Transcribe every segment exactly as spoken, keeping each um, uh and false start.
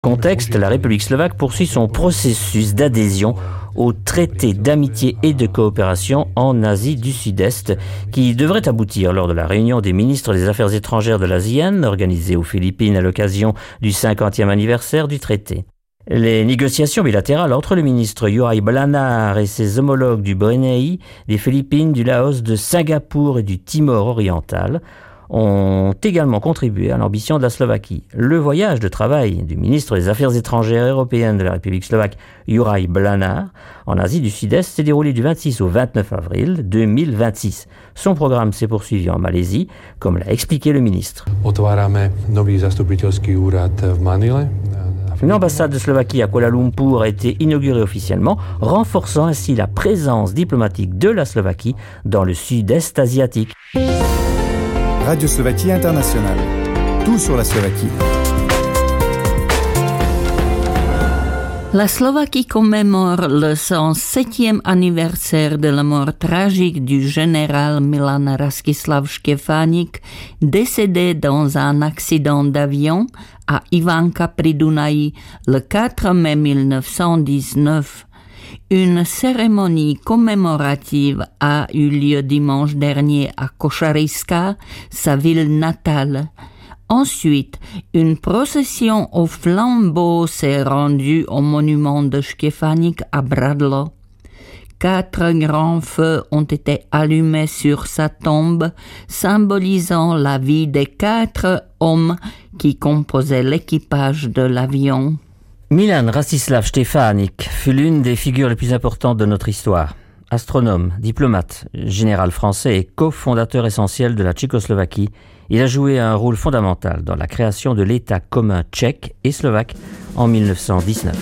Contexte, la République slovaque poursuit son processus d'adhésion au traité d'amitié et de coopération en Asie du Sud-Est, qui devrait aboutir lors de la réunion des ministres des Affaires étrangères de l'ASEAN, organisée aux Philippines à l'occasion du cinquantième anniversaire du traité. Les négociations bilatérales entre le ministre Jorai Blanar et ses homologues du Brunei, des Philippines, du Laos, de Singapour et du Timor oriental ont également contribué à l'ambition de la Slovaquie. Le voyage de travail du ministre des Affaires étrangères européennes de la République slovaque, Jorai Blanar, en Asie du Sud-Est s'est déroulé du vingt-six au vingt-neuf avril deux mille vingt-six. Son programme s'est poursuivi en Malaisie, comme l'a expliqué le ministre. Une ambassade de Slovaquie à Kuala Lumpur a été inaugurée officiellement, renforçant ainsi la présence diplomatique de la Slovaquie dans le Sud-Est asiatique. Radio Slovaquie Internationale. Tout sur la Slovaquie. La Slovaquie commémore le cent septième anniversaire de la mort tragique du général Milan Rastislav Štefánik, décédé dans un accident d'avion à Ivanka pri Dunaji le quatre mai mille neuf cent dix-neuf. Une cérémonie commémorative a eu lieu dimanche dernier à Košariska, sa ville natale. Ensuite, une procession aux flambeaux s'est rendue au monument de Štefánik à Bradlo. Quatre grands feux ont été allumés sur sa tombe, symbolisant la vie des quatre hommes qui composaient l'équipage de l'avion. Milan Rastislav Štefánik fut l'une des figures les plus importantes de notre histoire. Astronome, diplomate, général français et cofondateur essentiel de la Tchécoslovaquie, il a joué un rôle fondamental dans la création de l'État commun tchèque et slovaque en mille neuf cent dix-neuf.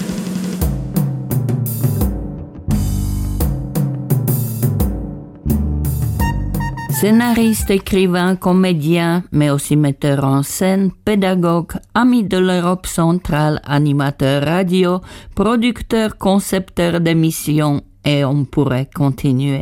Scénariste, écrivain, comédien, mais aussi metteur en scène, pédagogue, ami de l'Europe centrale, animateur radio, producteur, concepteur d'émissions, et on pourrait continuer.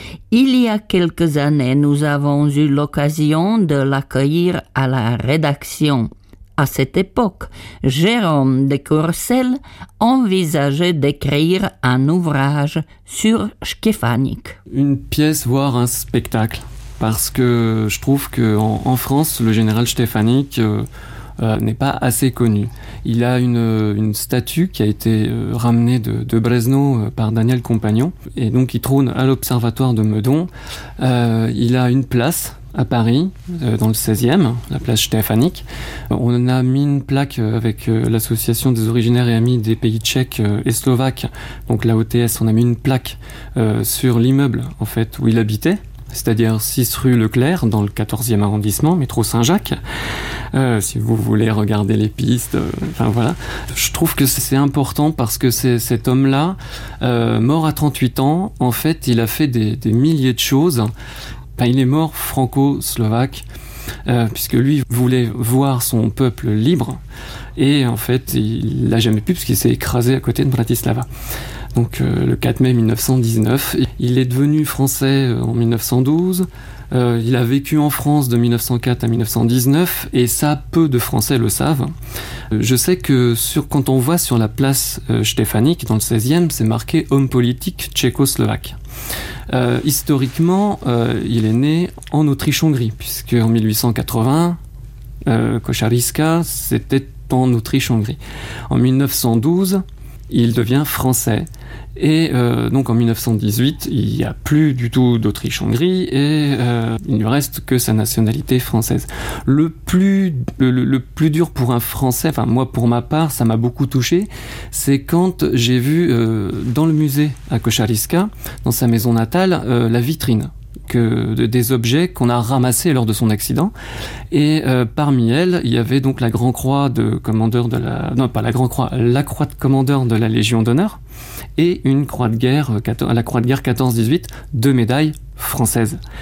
Il y a quelques années, nous avons eu l'occasion de l'accueillir à la rédaction. À cette époque, Jérôme de Courcelles envisageait d'écrire un ouvrage sur Štefánik. Une pièce, voire un spectacle. Parce que je trouve qu'en en France, le général Štefánik euh, euh, n'est pas assez connu. Il a une, une statue qui a été euh, ramenée de, de Brezno euh, par Daniel Compagnon, et donc il trône à l'Observatoire de Meudon. Euh, il a une place à Paris, euh, dans le seizième, la place Štefánik. On a mis une plaque avec euh, l'association des originaires et amis des pays tchèques euh, et slovaques, donc la O T S. On a mis une plaque euh, sur l'immeuble en fait où il habitait, c'est-à-dire six rue Leclerc, dans le quatorzième arrondissement, métro Saint-Jacques. Euh, si vous voulez regarder les pistes, euh, enfin voilà. Je trouve que c'est important parce que c'est, cet homme-là, euh, mort à trente-huit ans, en fait, il a fait des, des milliers de choses. Enfin, il est mort franco-slovaque, euh, puisque lui voulait voir son peuple libre, et en fait, il l'a jamais pu, puisqu'il s'est écrasé à côté de Bratislava. Donc euh, le quatre mai mille neuf cent dix-neuf. Il est devenu français euh, en mille neuf cent douze. Euh, il a vécu en France de mille neuf cent quatre à mille neuf cent dix-neuf, et ça, peu de Français le savent. Euh, je sais que sur, quand on voit sur la place euh, Štefánik, dans le seizième, c'est marqué « homme politique tchécoslovaque ». Euh, historiquement, euh, il est né en Autriche-Hongrie, puisque en mille huit cent quatre-vingts, euh, Košariska, c'était en Autriche-Hongrie. En mille neuf cent douze, il devient français. Et euh, donc en mille neuf cent dix-huit, il n'y a plus du tout d'Autriche-Hongrie, et euh, il ne reste que sa nationalité française. Le plus, le, le plus dur pour un Français, enfin moi pour ma part, ça m'a beaucoup touché, c'est quand j'ai vu euh, dans le musée à Košariska, dans sa maison natale, euh, la vitrine que de, des objets qu'on a ramassés lors de son accident, et euh, parmi elles il y avait donc la Grand Croix de commandeur de la non pas la Grand Croix la Croix de commandeur de la Légion d'honneur, et une croix de guerre la croix de guerre quatorze dix-huit, deux médailles françaises.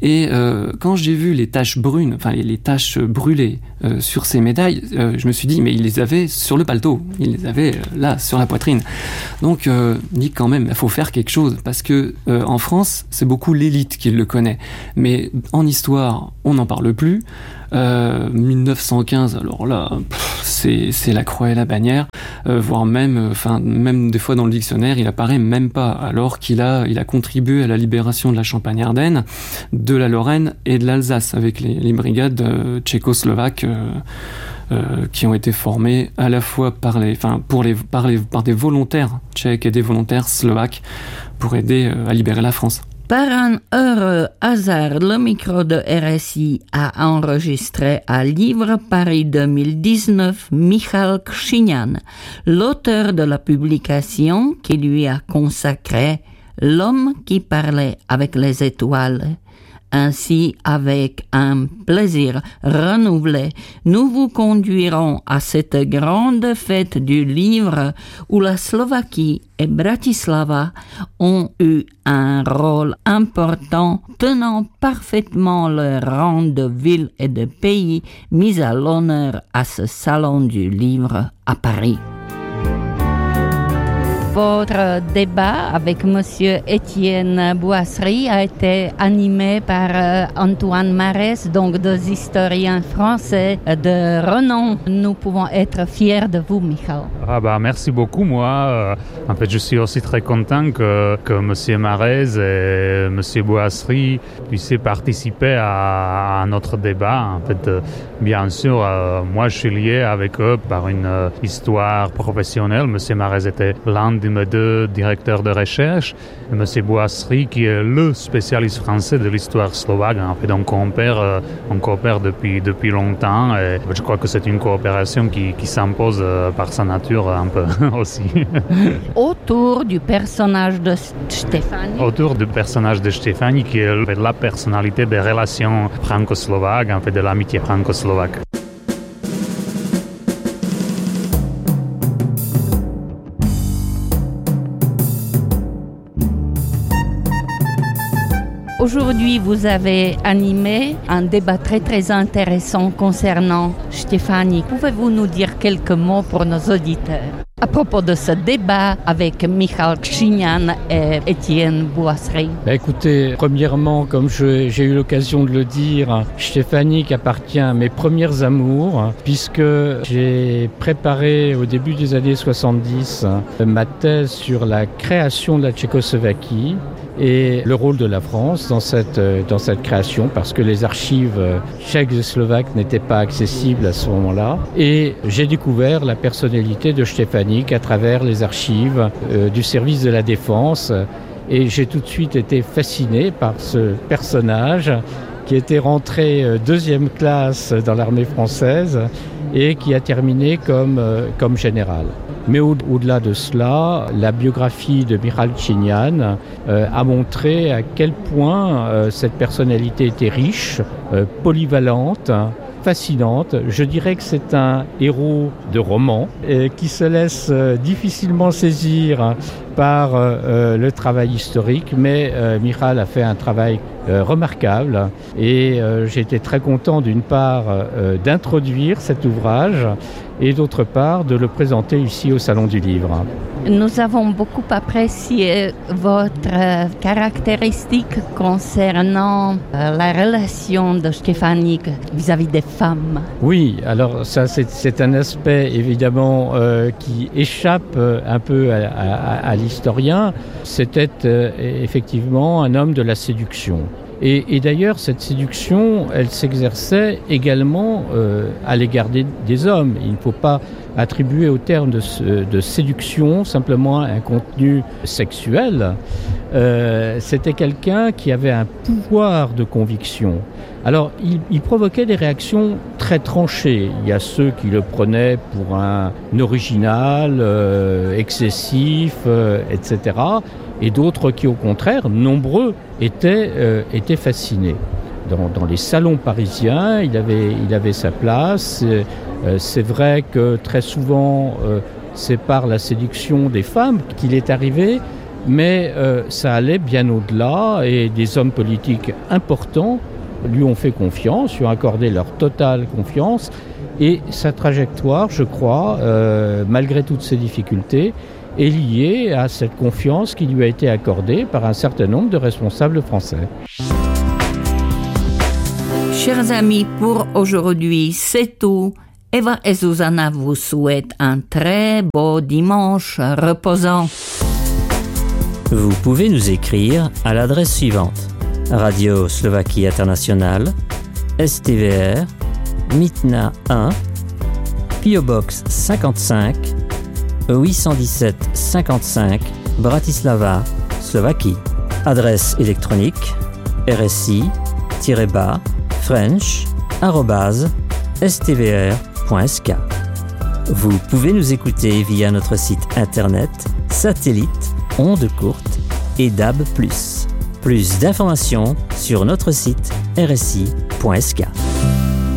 Et euh, quand j'ai vu les taches brunes, enfin les, les taches brûlées euh, sur ces médailles, euh, je me suis dit, mais il les avait sur le paletot, il les avait euh, là, sur la poitrine. Donc, euh, dit quand même, il faut faire quelque chose, parce que euh, en France, c'est beaucoup l'élite qui le connaît. Mais en histoire, on n'en parle plus. Euh, mille neuf cent quinze, alors là, pff, c'est, c'est la croix et la bannière, euh, voire même, enfin, euh, même des fois dans le dictionnaire, il apparaît même pas, alors qu'il a, il a contribué à la libération de la Champagne-Ardenne, de la Lorraine et de l'Alsace, avec les, les brigades euh, tchécoslovaques euh, euh, qui ont été formées à la fois par les, enfin, pour les, par les, par des volontaires tchèques et des volontaires slovaques pour aider euh, à libérer la France. Par un heureux hasard, le micro de R S I a enregistré à Livre Paris deux mille dix-neuf Michal Křiňan, l'auteur de la publication qui lui a consacré L'homme qui parlait avec les étoiles. Ainsi, avec un plaisir renouvelé, nous vous conduirons à cette grande fête du livre où la Slovaquie et Bratislava ont eu un rôle important, tenant parfaitement leur rang de ville et de pays mis à l'honneur à ce salon du livre à Paris. Votre débat avec Monsieur Étienne Boisserie a été animé par euh, Antoine Marès, donc deux historiens français de renom. Nous pouvons être fiers de vous, Michal. Ah bah merci beaucoup. Moi, euh, en fait, je suis aussi très content que, que Monsieur Marès et Monsieur Boisserie puissent participer à, à notre débat. En fait, euh, bien sûr, euh, moi, je suis lié avec eux par une euh, histoire professionnelle. Monsieur Marès était l'un de mes deux directeurs de recherche, et M. Boisserie qui est le spécialiste français de l'histoire slovaque. En fait, on coopère, euh, on coopère depuis, depuis longtemps et je crois que c'est une coopération qui, qui s'impose euh, par sa nature un peu aussi. Autour du personnage de Štefánik. Autour du personnage de Štefánik qui est la personnalité des relations franco-slovaques, en fait de l'amitié franco-slovaque. Aujourd'hui, vous avez animé un débat très très intéressant concernant Štefánik. Pouvez-vous nous dire quelques mots pour nos auditeurs à propos de ce débat avec Michal Křiňan et Étienne Boisserie? Bah écoutez, premièrement, comme je, j'ai eu l'occasion de le dire, Štefánik appartient à mes premières amours, puisque j'ai préparé au début des années soixante-dix ma thèse sur la création de la Tchécoslovaquie et le rôle de la France dans cette, dans cette création, parce que les archives tchèques et slovaques n'étaient pas accessibles à ce moment-là. Et j'ai découvert la personnalité de Štefánik à travers les archives euh, du service de la défense. Et j'ai tout de suite été fasciné par ce personnage qui était rentré euh, deuxième classe dans l'armée française et qui a terminé comme, euh, comme général. Mais au- au-delà de cela, la biographie de Michal Křiňan euh, a montré à quel point euh, cette personnalité était riche, euh, polyvalente, fascinante. Je dirais que c'est un héros de roman euh, qui se laisse euh, difficilement saisir par euh, le travail historique, mais euh, Michal a fait un travail euh, remarquable et euh, j'ai été très content d'une part euh, d'introduire cet ouvrage et d'autre part de le présenter ici au Salon du Livre. Nous avons beaucoup apprécié votre euh, caractéristique concernant euh, la relation de Štefánik vis-à-vis des femmes. Oui, alors ça c'est, c'est un aspect évidemment euh, qui échappe euh, un peu à, à, à l'historien. C'était euh, effectivement un homme de la séduction. Et, et d'ailleurs, cette séduction, elle s'exerçait également euh, à l'égard des, des hommes. Il ne faut pas attribuer au terme de, de séduction simplement un contenu sexuel. Euh, c'était quelqu'un qui avait un pouvoir de conviction. Alors, il, il provoquait des réactions très tranchées. Il y a ceux qui le prenaient pour un original, euh, excessif, euh, et cetera. Et d'autres qui, au contraire, nombreux, étaient, euh, étaient fascinés. Dans, dans les salons parisiens, il avait, il avait sa place. Euh, c'est vrai que très souvent, euh, c'est par la séduction des femmes qu'il est arrivé mais euh, ça allait bien au-delà et des hommes politiques importants lui ont fait confiance, lui ont accordé leur totale confiance et sa trajectoire, je crois, euh, malgré toutes ces difficultés, est liée à cette confiance qui lui a été accordée par un certain nombre de responsables français. Chers amis, pour aujourd'hui, c'est tout. Eva et Zuzana vous souhaitent un très beau dimanche reposant. Vous pouvez nous écrire à l'adresse suivante: Radio Slovaquie Internationale, S T V R, Mitna un, P O Box cinquante-cinq, huit cent dix-sept cinquante-cinq, Bratislava, Slovaquie. Adresse électronique r s i-bas french arobase s t v r point s k. Vous pouvez nous écouter via notre site internet, satellite, ondes courtes et D A B plus. Plus d'informations sur notre site r s i point s k.